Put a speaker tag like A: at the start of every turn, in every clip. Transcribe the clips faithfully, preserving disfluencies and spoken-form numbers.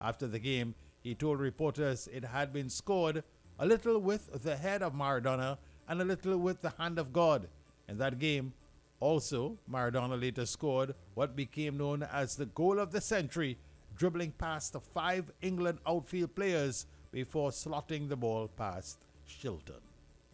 A: After the game, he told reporters it had been scored a little with the head of Maradona and a little with the hand of God. In that game, also, Maradona later scored what became known as the goal of the century, dribbling past the five England outfield players before slotting the ball past Shilton.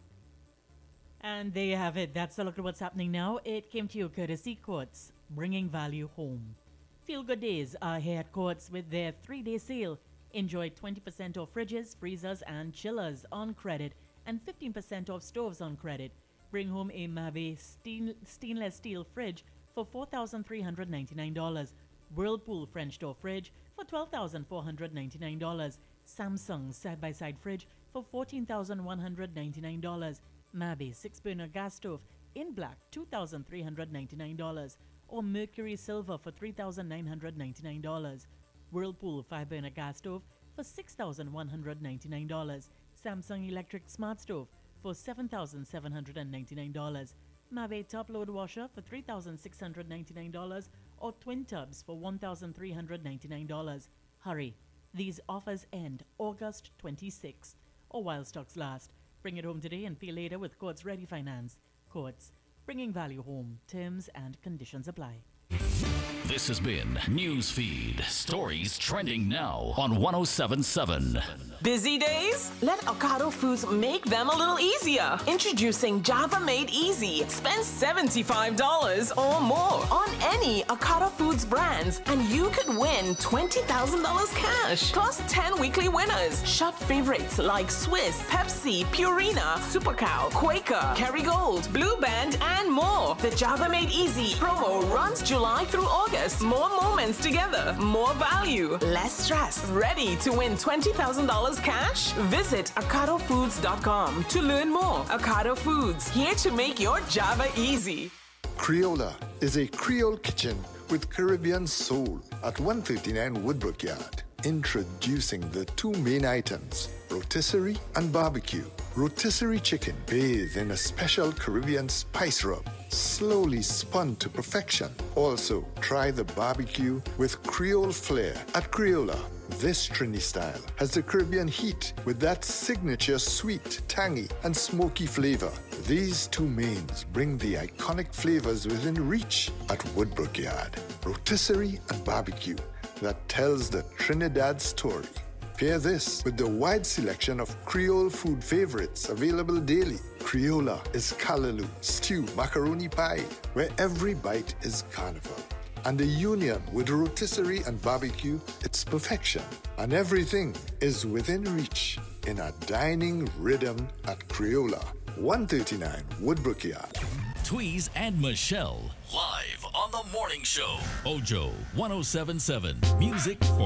B: And there you have it. That's a look at what's happening now. It came to you courtesy Courts, bringing value home. Feel Good Days are here at Courts with their three-day sale. Enjoy twenty percent off fridges, freezers, and chillers on credit and fifteen percent off stoves on credit. Bring home a Mave stain- stainless steel fridge for four thousand three hundred ninety-nine dollars. Whirlpool French door fridge for twelve thousand four hundred ninety-nine dollars. Samsung side-by-side fridge for fourteen thousand one hundred ninety-nine dollars. Mave six-burner gas stove in black two thousand three hundred ninety-nine dollars. Or Mercury Silver for three thousand nine hundred ninety-nine dollars. Whirlpool five-burner gas stove for six thousand one hundred ninety-nine dollars. Samsung Electric Smart Stove for seven thousand seven hundred ninety-nine dollars. Mave Top Load Washer for three thousand six hundred ninety-nine dollars or Twin Tubs for one thousand three hundred ninety-nine dollars. Hurry, these offers end August twenty-sixth or while stocks last. Bring it home today and pay later with Courts Ready Finance. Courts, bringing value home. Terms and conditions apply.
C: This has been Newsfeed. Stories trending now on one oh seven point seven.
D: Busy days? Let Ocado Foods make them a little easier. Introducing Java Made Easy. Spend seventy-five dollars or more on any Ocado Foods brands and you could win twenty thousand dollars cash. Plus ten weekly winners. Shop favorites like Swiss, Pepsi, Purina, Super Cow, Quaker, Kerrygold, Blue Band, and more. The Java Made Easy promo runs July through August. More moments together. More value. Less stress. Ready to win twenty thousand dollars cash? Visit Ocado Foods dot com to learn more. Ocado Foods, here to make your Java easy.
E: Creola is a Creole kitchen with Caribbean soul at one thirty-nine Woodbrook Yard. Introducing the two main items, rotisserie and barbecue. Rotisserie chicken bathed in a special Caribbean spice rub, slowly spun to perfection. Also, try the barbecue with Creole flair at Creola. This Trini style has the Caribbean heat with that signature sweet, tangy, and smoky flavor. These two mains bring the iconic flavors within reach at Woodbrook Yard. Rotisserie and barbecue that tells the Trinidad story. Pair this with the wide selection of Creole food favorites available daily. Creola is callaloo, stew, macaroni pie, where every bite is carnival. And the union with rotisserie and barbecue, it's perfection. And everything is within reach in a dining rhythm at Creola. one thirty-nine Woodbrook Yard.
C: Tweez and Michelle live on the morning show. Ojo one oh seven point seven. Music for